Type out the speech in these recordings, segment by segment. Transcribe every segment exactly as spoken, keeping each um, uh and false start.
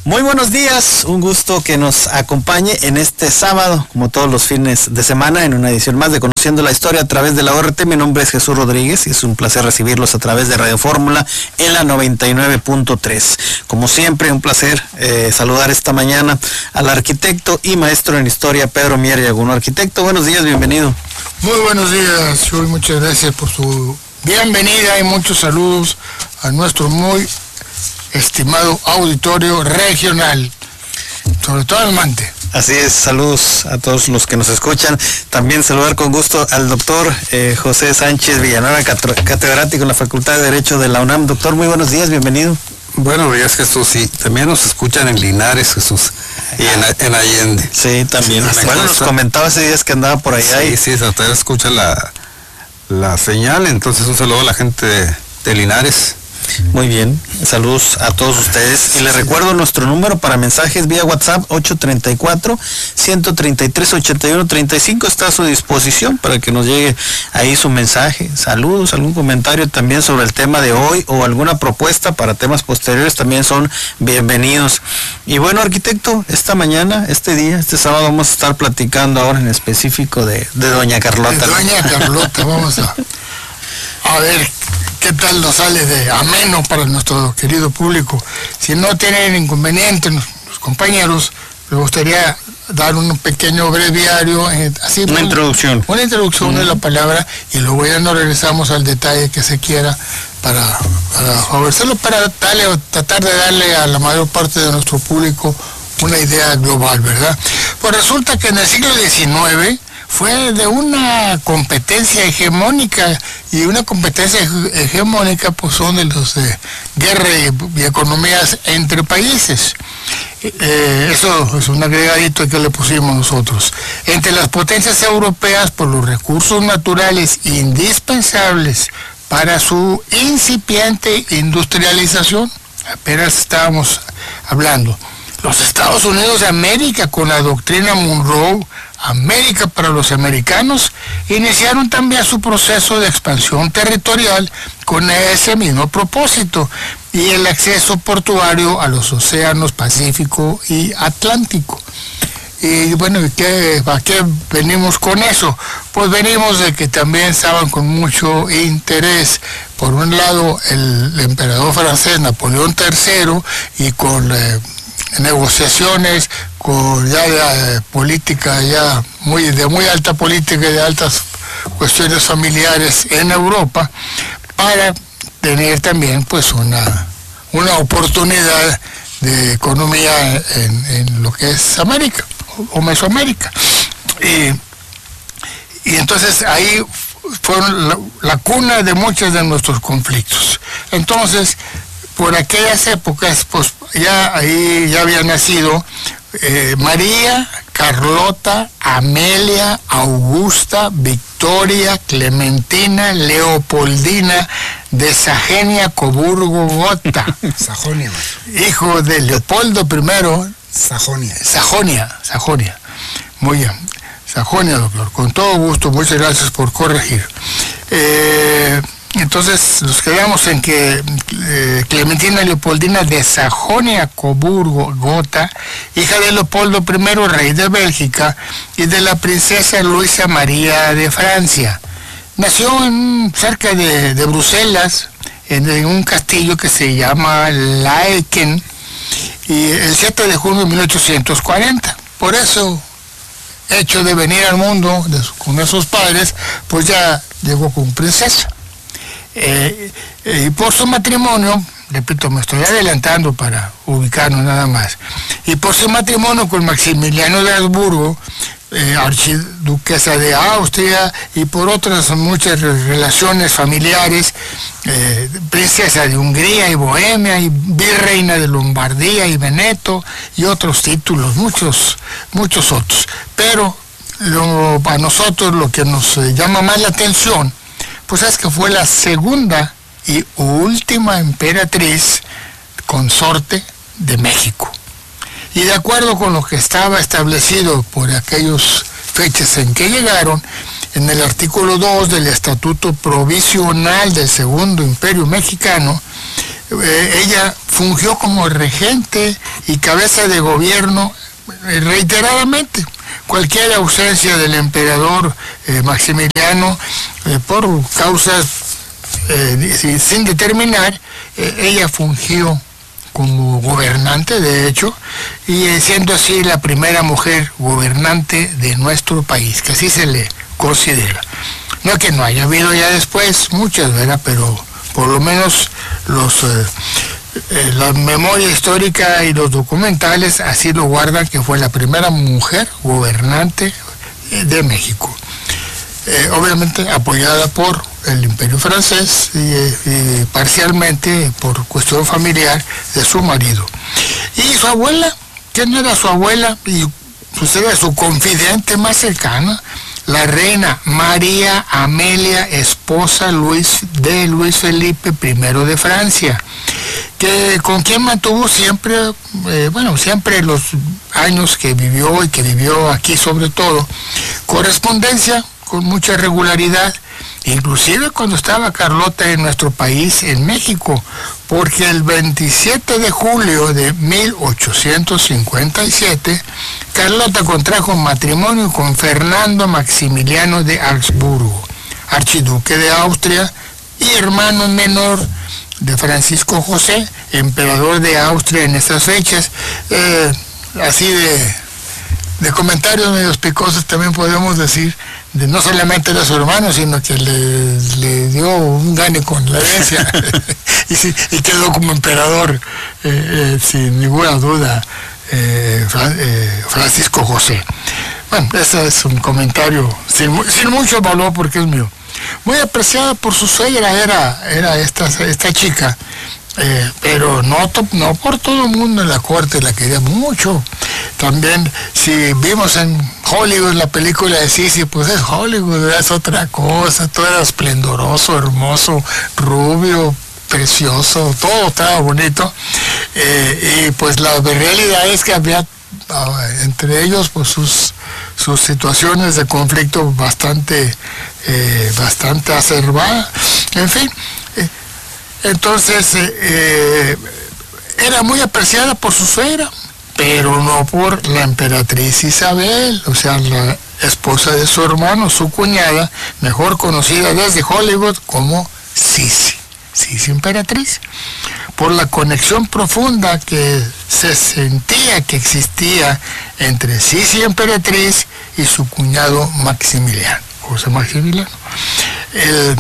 Muy buenos días, un gusto que nos acompañe en este sábado, como todos los fines de semana, en una edición más de Conociendo la Historia a través de la O R T. Mi nombre es Jesús Rodríguez y es un placer recibirlos a través de Radio Fórmula en la noventa y nueve punto tres. Como siempre, un placer eh, saludar esta mañana al arquitecto y maestro en historia Pedro Mier Yaguno. Arquitecto, buenos días, bienvenido. Muy buenos días, Chuy, muchas gracias por su bienvenida y muchos saludos a nuestro muy estimado auditorio regional, sobre todo al Mante. Así es, saludos a todos los que nos escuchan. También saludar con gusto al doctor eh, José Sánchez Villanueva, catedrático en la Facultad de Derecho de la UNAM. Doctor, muy buenos días, bienvenido. Buenos días, Jesús. Sí, también nos escuchan en Linares, Jesús, y en, en Allende. Sí, también. Sí, bueno, nos comentaba ese día que andaba por allá. Sí, y... sí, hasta escucha la, la señal, entonces un saludo a la gente de, de Linares. Muy bien, saludos a todos ustedes y les recuerdo nuestro número para mensajes vía WhatsApp ocho tres cuatro, uno tres tres, ocho uno tres cinco, está a su disposición para que nos llegue ahí su mensaje, saludos, algún comentario también sobre el tema de hoy o alguna propuesta para temas posteriores también son bienvenidos. Y bueno, arquitecto, esta mañana, este día, este sábado vamos a estar platicando ahora en específico de, de doña Carlota. De doña Carlota, vamos a, a ver qué tal nos sale de ameno para nuestro querido público. Si no tienen inconveniente los compañeros, me gustaría dar un pequeño breviario, eh, así una por, introducción. Una introducción uh-huh. de la palabra, y luego ya nos regresamos al detalle que se quiera para, para favorecerlo, para darle, tratar de darle a la mayor parte de nuestro público una idea global, ¿verdad? Pues resulta que en el siglo diecinueve fue de una competencia hegemónica, y una competencia hegemónica pues son de los de guerra y, y economías entre países. Eh, eso es un agregadito que le pusimos nosotros. Entre las potencias europeas, por los recursos naturales indispensables para su incipiente industrialización, apenas estábamos hablando. Los Estados Unidos de América, con la doctrina Monroe, América para los americanos, iniciaron también su proceso de expansión territorial con ese mismo propósito, y el acceso portuario a los océanos Pacífico y Atlántico. Y bueno, ¿qué, ¿a qué venimos con eso? Pues venimos de que también estaban con mucho interés, por un lado, el, el emperador francés Napoleón tercero, y con eh, negociaciones con ya de política, ya muy de muy alta política y de altas cuestiones familiares en Europa, para tener también pues una, una oportunidad de economía en, en lo que es América o Mesoamérica. Y, y entonces ahí fueron la, la cuna de muchos de nuestros conflictos. Entonces, por aquellas épocas, pues ya ahí ya había nacido eh, María, Carlota, Amelia, Augusta, Victoria, Clementina, Leopoldina de Sajonia, Coburgo, Gotha. Sajonia. Hijo de Leopoldo primero. Sajonia. Sajonia, Sajonia. Muy bien. Sajonia, doctor. Con todo gusto, muchas gracias por corregir. Eh... Entonces nos quedamos en que eh, Clementina Leopoldina de Sajonia, Coburgo, Gotha, hija de Leopoldo primero, rey de Bélgica, y de la princesa Luisa María de Francia. Nació en, cerca de, de Bruselas, en, en un castillo que se llama Laeken, y el siete de junio de mil ochocientos cuarenta. Por eso, hecho de venir al mundo de, con esos padres, pues ya llegó como princesa. Eh, eh, y por su matrimonio, repito, me estoy adelantando para ubicarnos nada más, y por su matrimonio con Maximiliano de Habsburgo, eh, archiduquesa de Austria, y por otras muchas relaciones familiares, eh, princesa de Hungría y Bohemia, y virreina de Lombardía y Veneto, y otros títulos, muchos, muchos otros. Pero lo, a nosotros lo que nos eh, llama más la atención, pues es que fue la segunda y última emperatriz consorte de México. Y de acuerdo con lo que estaba establecido por aquellas fechas en que llegaron, en el artículo dos del Estatuto Provisional del Segundo Imperio Mexicano, eh, ella fungió como regente y cabeza de gobierno eh, reiteradamente. Cualquier ausencia del emperador eh, Maximiliano eh, por causas eh, sin, sin determinar, eh, ella fungió como gobernante, de hecho, y eh, siendo así la primera mujer gobernante de nuestro país, que así se le considera. No que no haya habido ya después muchas, ¿verdad? Pero por lo menos los eh, eh, la memoria histórica y los documentales así lo guardan, que fue la primera mujer gobernante eh, de México. Eh, obviamente apoyada por el Imperio francés y, y parcialmente por cuestión familiar de su marido. Y su abuela, ¿quién era su abuela? Y pues era su confidente más cercana, la reina María Amelia, esposa Luis de Luis Felipe primero de Francia, que con quien mantuvo siempre, eh, bueno, siempre los años que vivió y que vivió aquí sobre todo, correspondencia con mucha regularidad, inclusive cuando estaba Carlota en nuestro país, en México, porque el veintisiete de julio de mil ochocientos cincuenta y siete, Carlota contrajo matrimonio con Fernando Maximiliano de Habsburgo, archiduque de Austria y hermano menor de Francisco José, emperador de Austria en estas fechas. Eh, así de, de comentarios medios picosos también podemos decir, de no solamente era su hermano, sino que le, le dio un gane con la herencia y, sí, y quedó como emperador, eh, eh, sin ninguna duda, eh, Fra, eh, Francisco José. Bueno, ese es un comentario sin, sin mucho valor porque es mío. Muy apreciada por su suegra era, era esta, esta chica, eh, pero no, no por todo el mundo en la corte la quería mucho. También, si vimos en Hollywood la película de Sisi, pues es Hollywood, es otra cosa, todo era esplendoroso, hermoso, rubio, precioso, todo estaba bonito, eh, y pues la realidad es que había uh, entre ellos pues sus, sus situaciones de conflicto bastante, eh, bastante acerbadas, en fin, eh, entonces eh, eh, era muy apreciada por su suegra, pero no por la emperatriz Isabel, o sea, la esposa de su hermano, su cuñada, mejor conocida desde Hollywood como Sisi, Sisi emperatriz, por la conexión profunda que se sentía que existía entre Sisi emperatriz y su cuñado Maximiliano, José Maximiliano. El,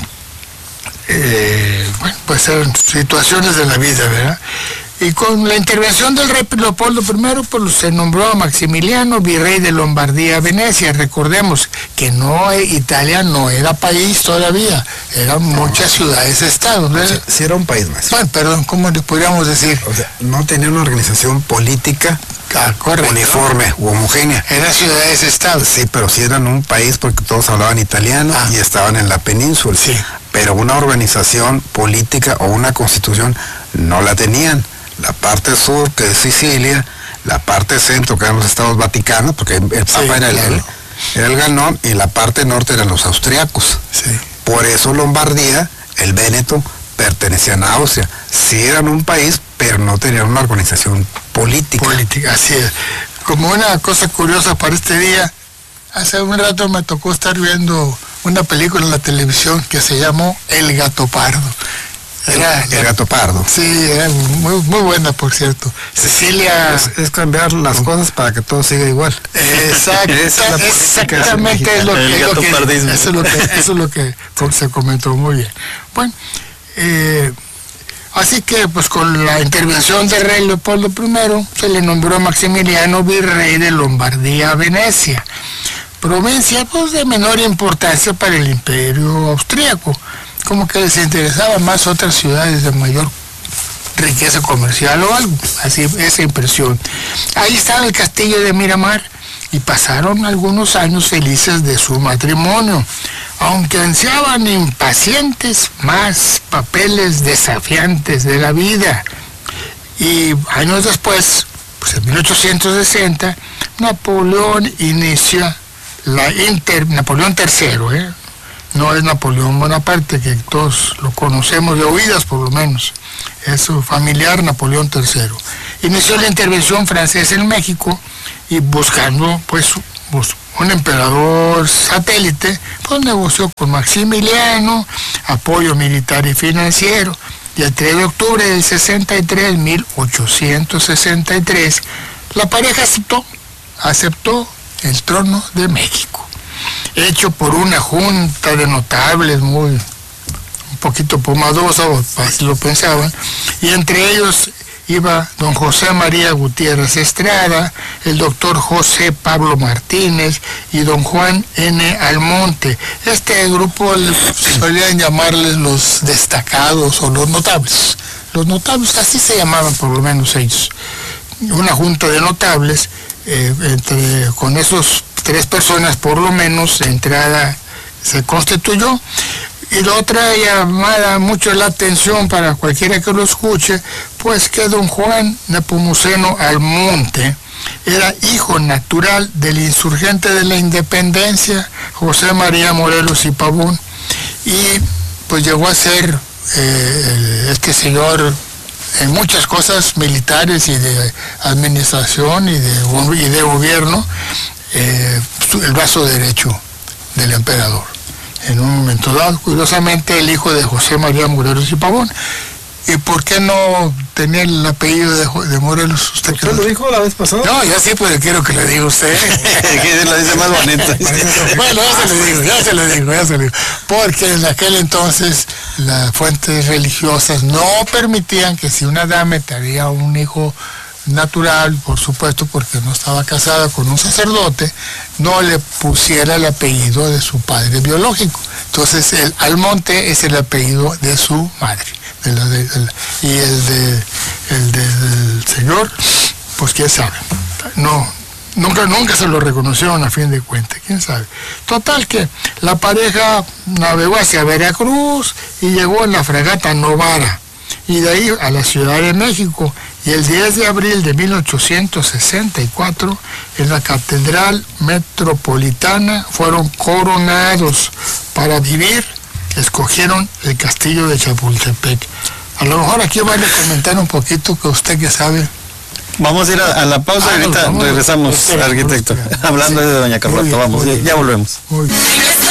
eh, bueno, pues eran situaciones de la vida, ¿verdad? Y con la intervención del rey Leopoldo primero, pues se nombró a Maximiliano virrey de Lombardía, Venecia. Recordemos que no, Italia no era país todavía, eran muchas ciudades-estados. ¿no? Sí, sí era un país más. Bueno, perdón, ¿cómo le podríamos decir? O sea, no tenía una organización política ah, uniforme u homogénea. Eran ciudades-estados. Sí, pero sí eran un país porque todos hablaban italiano ah. y estaban en la península. Sí. Pero una organización política o una constitución no la tenían. La parte sur, que es Sicilia, la parte centro, que eran los estados vaticanos, porque el Papa sí, era, el, claro. era el ganón, y la parte norte eran los austriacos. Sí. Por eso Lombardía, el Véneto, pertenecían a Austria. Sí eran un país, pero no tenían una organización política. Política, así es. Como una cosa curiosa para este día, hace un rato me tocó estar viendo una película en la televisión que se llamó El Gato Pardo. Era, el, el gato pardo. Sí, era muy, muy buena, por cierto. Cecilia... Es, es cambiar las cosas para que todo siga igual. Exacto, es exactamente es lo que, lo que, eso es lo que, eso es lo que se comentó muy bien. Bueno, eh, así que pues con la intervención del rey Leopoldo primero se le nombró a Maximiliano virrey de Lombardía, Venecia, provincia pues de menor importancia para el imperio austríaco, como que les interesaban más otras ciudades de mayor riqueza comercial o algo, así esa impresión. Ahí estaba el castillo de Miramar y pasaron algunos años felices de su matrimonio, aunque ansiaban impacientes más papeles desafiantes de la vida. Y años después, pues en mil ochocientos sesenta, Napoleón inicia la inter, Napoleón tercero, ¿eh? No es Napoleón Bonaparte, que todos lo conocemos de oídas por lo menos, es su familiar Napoleón tercero. inició la intervención francesa en México y buscando pues un emperador satélite, pues negoció con Maximiliano apoyo militar y financiero, y el tres de octubre del sesenta y tres, mil ochocientos sesenta y tres, la pareja aceptó, aceptó el trono de México, hecho por una junta de notables muy, un poquito pomadosa, así lo pensaban, y entre ellos iba don José María Gutiérrez Estrada, el doctor José Pablo Martínez y don Juan N. Almonte. Este grupo solían llamarles los destacados o los notables. Los notables, así se llamaban por lo menos ellos. Una junta de notables, eh, entre, con esos tres personas por lo menos, de entrada se constituyó. Y la otra llamada mucho la atención para cualquiera que lo escuche, pues que don Juan Nepomuceno Almonte era hijo natural del insurgente de la independencia, José María Morelos y Pavón, y pues llegó a ser eh, este señor en muchas cosas militares y de administración y de, y de gobierno, eh, el brazo derecho del emperador. En un momento dado, curiosamente, el hijo de José María Morelos y Pavón. ¿Y por qué no tenía el apellido de, de Morelos? ¿Usted, ¿Usted lo dijo la vez pasada? No, ya sí, pero quiero que le diga usted. Que lo dice más bonito. Bueno, ya se lo digo, ya se lo digo, ya se lo digo. Porque en aquel entonces las fuentes religiosas no permitían que si una dama tenía un hijo natural, por supuesto, porque no estaba casada con un sacerdote, no le pusiera el apellido de su padre biológico. Entonces el Almonte es el apellido de su madre. De la de, de la, y el de el del señor, pues quién sabe. No, nunca, nunca se lo reconocieron a fin de cuentas, quién sabe. Total que la pareja navegó hacia Veracruz y llegó en la fragata Novara, y de ahí a la Ciudad de México, y el diez de abril de mil ochocientos sesenta y cuatro, en la Catedral Metropolitana, fueron coronados. Para vivir, escogieron el castillo de Chapultepec. A lo mejor aquí vale comentar un poquito, que usted que sabe. Vamos a ir a, a la pausa, ah, ahorita vamos, regresamos, arquitecto, hablando sí, de doña Carlota, vamos, ya, ya volvemos. Muy bien.